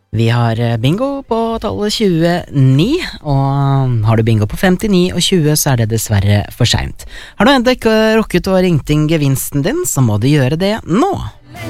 Vi har bingo på tallet 29, og har du bingo på 59 og 20, så er det dessverre for sent. Har du enda ikke rukket å ringt inn gevinsten din, så må du gjøre det nå.